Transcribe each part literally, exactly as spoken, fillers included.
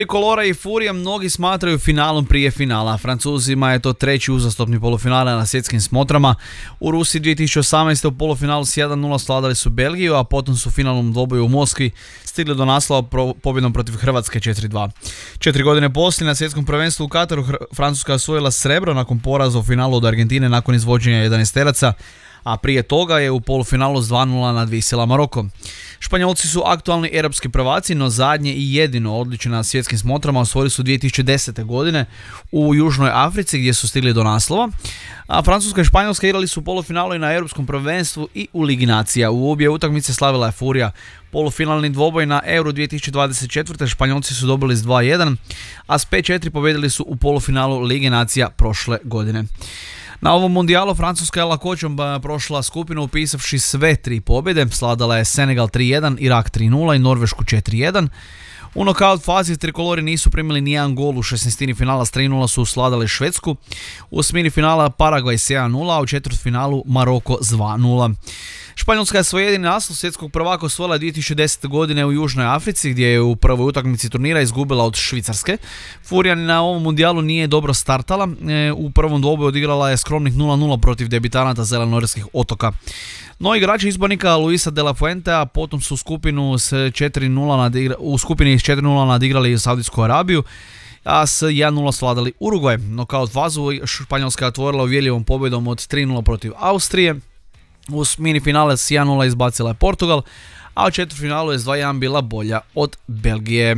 Trikolora i Furija mnogi smatraju finalom prije finala. Francuzima je to treći uzastopni polufinale na svjetskim smotrama. U Rusiji dvije tisuće osamnaeste. u polufinalu s jedan nula svladali su Belgiju, a potom su u finalnom dvoboju u Moskvi stigli do naslova pobjedom protiv Hrvatske četiri dva. Četiri godine poslije na svjetskom prvenstvu u Kataru Francuska je osvojila srebro nakon poraza u finalu od Argentine nakon izvođenja jedanaesteraca, a prije toga je u polufinalu s dva nula nadvisila Maroko. Španjolci su aktualni europski prvaci, no zadnje i jedino odličje na svjetskim smotrama osvojili su dvije tisuće desete. godine u Južnoj Africi gdje su stigli do naslova. A Francuska i Španjolska igrali su u polufinalu i na europskom prvenstvu i u Ligi nacija. U obje utakmice slavila je Furija. Polufinalni dvoboj na Euro dvije tisuće dvadeset četvrte. Španjolci su dobili s dva jedan, a s pet četiri pobjedili su u polufinalu Lige nacija prošle godine. Na ovom mundijalu Francuska je lakoćom prošla skupinu upisavši sve tri pobjede. Sladala je Senegal tri jedan, Irak tri nula i Norvešku četiri jedan. U nokaut fazi trikolori nisu primili nijedan gol, u šesnaestini finala s tri nula su sladali Švedsku. U osmini finala Paragvaj s jedan nula, a u četvrtfinalu Maroko s dva nula. Španjolska je svoj jedini naslov svjetskog prvaka osvojila dvije tisuće desete. godine u Južnoj Africi gdje je u prvoj utakmici turnira izgubila od Švicarske. Furija na ovom mundijalu nije dobro startala. U prvom dvoboju odigrala je skromnih nula nula protiv debitanata Zelenorskih otoka. No igrači izbornika Luisa de la Fuente, a potom su skupinu s četiri nula nadigra, u skupini s četiri nula nadigrali Saudijsku Arabiju, a s jedan nula svladali Urugvaj. Nokaut fazu Španjolska je otvorila uvjerljivom pobjedom od tri nula protiv Austrije. U mini finale s jedan nula izbacila je Portugal, a u četvrtfinalu je s dva jedan bila bolja od Belgije.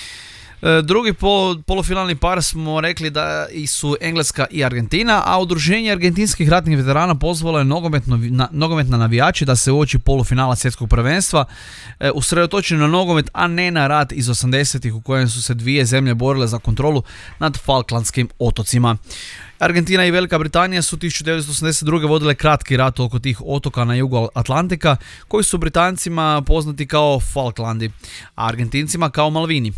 Drugi pol, polufinalni par smo rekli da su Engleska i Argentina, a udruženje argentinskih ratnih veterana pozvalo je nogometno, na, nogometna navijači da se uoči polufinala svjetskog prvenstva e, usredotočeni na nogomet, a ne na rat iz osamdesetih u kojem su se dvije zemlje borile za kontrolu nad Falklandskim otocima. Argentina i Velika Britanija su tisuću devetsto osamdeset druge. vodile kratki rat oko tih otoka na jugu Atlantika, koji su Britancima poznati kao Falklandi, a Argentincima kao Malvini.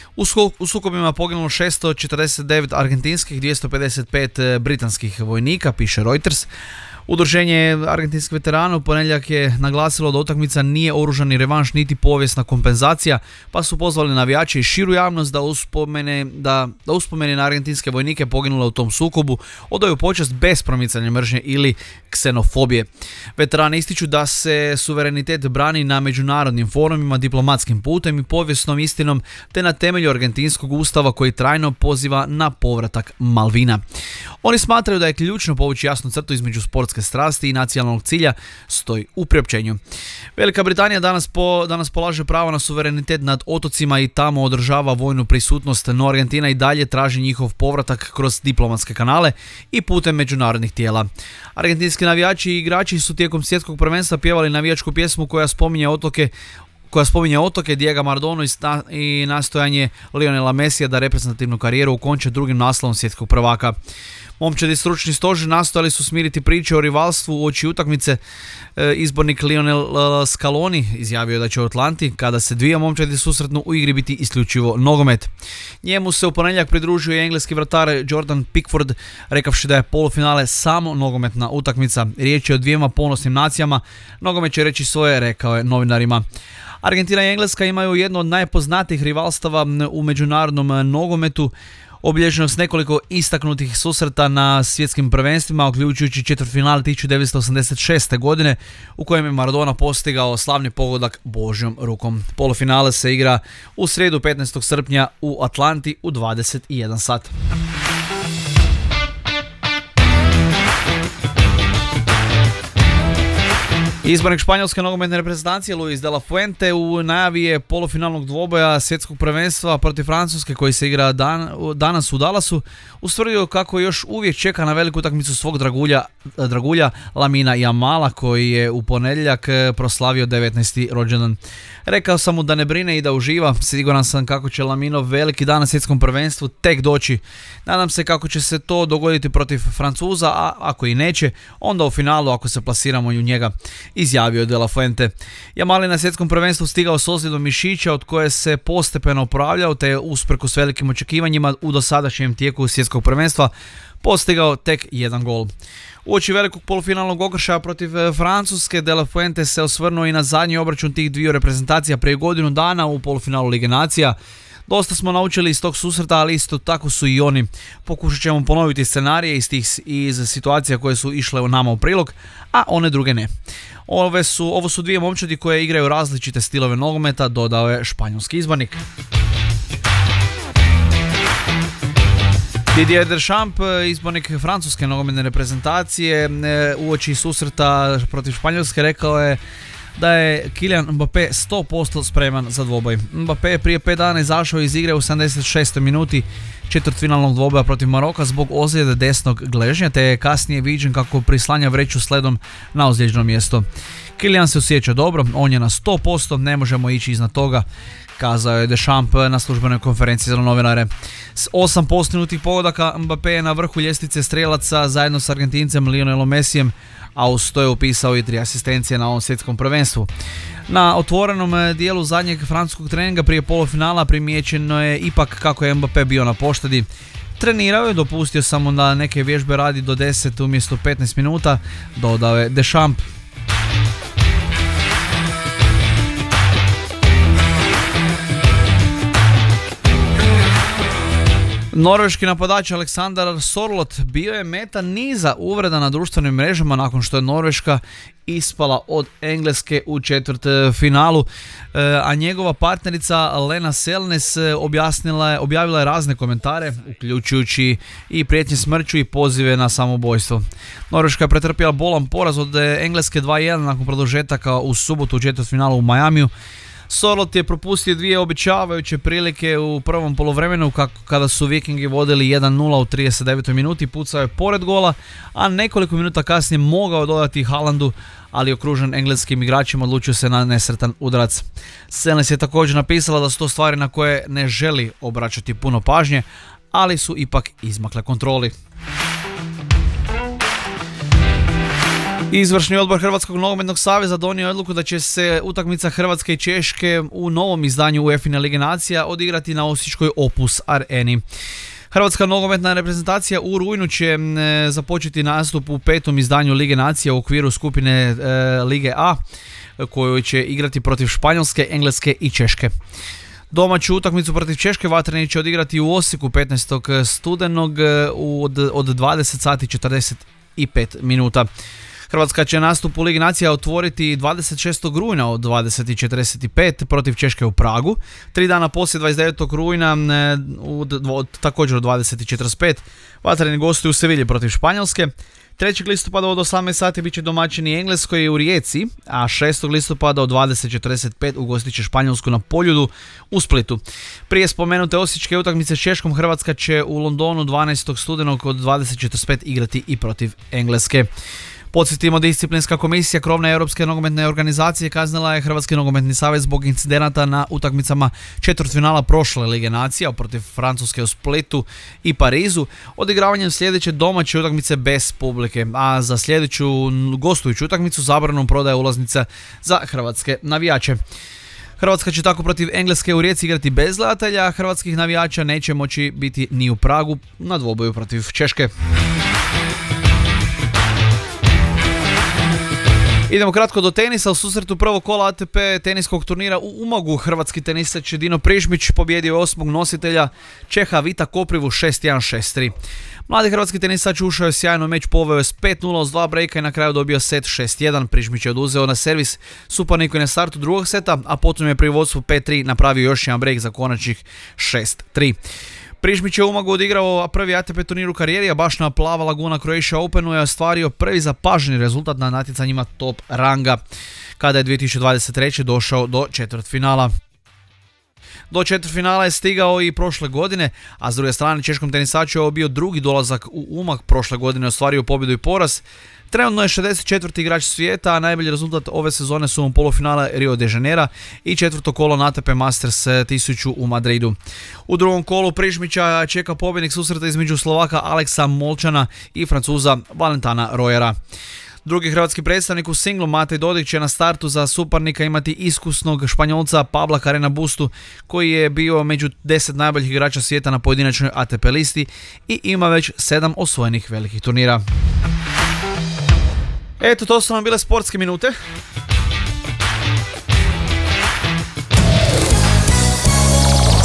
U sukobima poginulo šesto četrdeset devet argentinskih, dvjesto pedeset pet britanskih vojnika, piše Reuters. Udruženje argentinskih veterana u ponedjeljak je naglasilo da utakmica nije oružani revanš niti povijesna kompenzacija, pa su pozvali navijače i širu javnost da uspomene, da, da uspomene na argentinske vojnike poginule u tom sukobu odaju počast bez promicanja mržnje ili ksenofobije. Veterani ističu da se suverenitet brani na međunarodnim forumima, diplomatskim putem i povijesnom istinom, te na temelju argentinskog ustava koji trajno poziva na povratak Malvina. Oni smatraju da je ključno povući jasnu crtu između sportske strasti i nacionalnog cilja, stoji u priopćenju. Velika Britanija danas, po, danas polaže pravo na suverenitet nad otocima i tamo održava vojnu prisutnost, no Argentina i dalje traži njihov povratak kroz diplomatske kanale i putem međunarodnih tijela. Argentinski navijači i igrači su tijekom svjetskog prvenstva pjevali navijačku pjesmu koja spominje otoke koja spominje otoke Diego Maradonu i nastojanje Lionela Messija da reprezentativnu karijeru ukonče drugim naslovom svjetskog prvaka. Momčadi stručni stožer nastojali su smiriti priče o rivalstvu uoči utakmice. Izbornik Lionel Scaloni izjavio da će u Atlanti, kada se dvije momčadi susretnu, u igri biti isključivo nogomet. Njemu se u ponedjeljak pridružio i engleski vratar Jordan Pickford, rekavši da je polufinale samo nogometna utakmica. Riječ je o dvijema ponosnim nacijama, nogomet će reći svoje, rekao je novinarima. Argentina i Engleska imaju jedno od najpoznatijih rivalstava u međunarodnom nogometu, obilježeno s nekoliko istaknutih susreta na svjetskim prvenstvima, uključujući četvrtfinale tisuću devetsto osamdeset šeste. godine u kojem je Maradona postigao slavni pogodak Božjom rukom. Polufinale se igra u srijedu petnaestog srpnja u Atlanti u dvadeset jedan sat. Izbornik španjolske nogometne reprezentacije Luis de la Fuente u najavi je polufinalnog dvoboja svjetskog prvenstva protiv Francuske koji se igra dan, danas u Dallasu ustvrdio kako još uvijek čeka na veliku utakmicu svog dragulja, dragulja Lamina Jamala koji je u ponedjeljak proslavio devetnaesti rođendan. Rekao sam mu da ne brine i da uživa, siguran sam kako će Laminov veliki dan na svjetskom prvenstvu tek doći. Nadam se kako će se to dogoditi protiv Francuza, a ako i neće, onda u finalu ako se plasiramo u njega, izjavio de la Fuente. Jamal je na svjetskom prvenstvu stigao s ozljedom mišića od koje se postepeno oporavljao, te usprkos velikim očekivanjima u dosadašnjem tijeku svjetskog prvenstva postigao tek jedan gol. Uoči velikog polufinalnog okršaja protiv Francuske, de la Fuente se osvrnuo i na zadnji obračun tih dviju reprezentacija prije godinu dana u polufinalu Lige nacija. Dosta smo naučili iz tog susreta, ali isto tako su i oni. Pokušat ćemo ponoviti scenarije iz, tih, iz situacija koje su išle u nama u prilog, a one druge ne. Ove su, ovo su dvije momčadi koje igraju različite stilove nogometa, dodao je španjolski izbornik. Didier Deschamps, izbornik francuske nogometne reprezentacije, uoči susreta protiv Španjolske rekao je da je Kylian Mbappé sto posto spreman za dvoboj. Mbappé je prije pet dana izašao iz igre u sedamdeset šestoj minuti četvrtfinalnog dvoboja protiv Maroka zbog ozljede desnog gležnja, te je kasnije viđen kako prislanja vreću sledom na ozlijeđeno mjesto. Kylian se osjeća dobro, on je na sto posto, ne možemo ići iznad toga, kazao je Deschamps na službenoj konferenciji za novinare. S osam postignutih pogodaka Mbappé je na vrhu ljestvice strijelaca zajedno s Argentincem Lionelom Messijem, a uz to je upisao i tri asistencije na ovom svjetskom prvenstvu. Na otvorenom dijelu zadnjeg francuskog treninga prije polufinala primijećeno je ipak kako je Mbappé bio na poštedi. Trenirao je, dopustio samo da neke vježbe radi do deset umjesto petnaest minuta, dodao je Deschamps. Norveški napadač Aleksandar Sorloth bio je meta niza uvreda na društvenim mrežama nakon što je Norveška ispala od Engleske u četvrt finalu, a njegova partnerica Lena Selnes objasnila je, objavila je razne komentare, uključujući i prijetnje smrću i pozive na samobojstvo. Norveška je pretrpjela bolan poraz od Engleske dva jedan nakon produžetaka u subotu u četvrt finalu u Miamiju. Sorloth je propustio dvije obećavajuće prilike u prvom poluvremenu kako kada su Vikingi vodili jedan nula u trideset devetoj minuti, pucao je pored gola, a nekoliko minuta kasnije mogao dodati Haalandu, ali okružen engleskim igračima odlučio se na nesretan udarac. Selnes je također napisala da su to stvari na koje ne želi obraćati puno pažnje, ali su ipak izmakle kontroli. Izvršni odbor Hrvatskog nogometnog saveza donio je odluku da će se utakmica Hrvatske i Češke u novom izdanju UEFA Lige nacija odigrati na osječkoj Opus areni. Hrvatska nogometna reprezentacija u rujnu će započeti nastup u petom izdanju Lige nacija u okviru skupine e, Lige A, koju će igrati protiv Španjolske, Engleske i Češke. Domaću utakmicu protiv Češke Vatreni će odigrati u Osijeku petnaestog studenog od, od dvadeset sati i četrdeset pet minuta. Hrvatska će nastup u Ligi nacija otvoriti dvadeset šestog rujna od dvadeset i četrdeset pet protiv Češke u Pragu. Tri dana poslije dvadeset devetog rujna od, također od dvadeset i četrdeset pet Vatreni gostuju u Sevilji protiv Španjolske. trećeg listopada od osamnaest sati bit će domaćini Engleskoj u Rijeci, a šestog listopada od dvadeset četrdeset pet ugostit će Španjolsku na Poljudu u Splitu. Prije spomenute osječke utakmice s Češkom Hrvatska će u Londonu dvanaestog studenog od dvadeset četrdeset pet igrati i protiv Engleske. Podsjetimo, disciplinska komisija krovne europske nogometne organizacije kaznila je Hrvatski nogometni savez zbog incidenata na utakmicama četvrtfinala prošle Lige nacija protiv Francuske u Splitu i Parizu odigravanjem sljedeće domaće utakmice bez publike, a za sljedeću gostujuću utakmicu zabranom prodaje ulaznica za hrvatske navijače. Hrvatska će tako protiv Engleske u Rijeci igrati bez gledatelja, a hrvatskih navijača neće moći biti ni u Pragu na dvoboju protiv Češke. Idemo kratko do tenisa. U susretu prvog kola A T P teniskog turnira u Umagu hrvatski tenisač Dino Prižmić pobjedio osmog nositelja Čeha Vita Koprivu šest jedan šest tri. Mladi hrvatski tenisač ušao je sjajno meč, poveo je s pet nula uz dva brejka i na kraju dobio set šest jedan. Prižmić je oduzeo na servis suparniku na startu drugog seta, a potom je pri vodstvu pet tri napravio još jedan brejk za konačnih šest tri. Prižmić je u Umagu odigrao prvi A T P turnir u karijeri, a baš na Plava Laguna Croatia Openu je ostvario prvi zapaženi rezultat na natjecanjima top ranga, kada je dvije tisuće dvadeset treće došao do četvrtfinala. Do četvrtfinala je stigao i prošle godine, a s druge strane češkom tenisaču je ovo bio drugi dolazak u Umag, prošle godine ostvario pobjedu i poraz. Trenutno je šezdeset četvrti igrač svijeta, a najbolji rezultat ove sezone su mu polufinale Rio de Janeiro i četvrto kolo na A T P Masters tisuću u Madridu. U drugom kolu Prižmića čeka pobjednik susreta između Slovaka Aleksa Molčana i Francuza Valentana Royera. Drugi hrvatski predstavnik u singlu Matej Dodig će na startu za suparnika imati iskusnog Španjolca Pabla Carrena Bustu, koji je bio među deset najboljih igrača svijeta na pojedinačnoj A T P listi i ima već sedam osvojenih velikih turnira. Eto, to su nam bile sportske minute.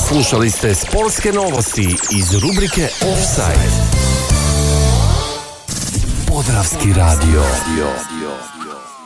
Slušali ste sportske novosti iz rubrike Offside. Podravski radio.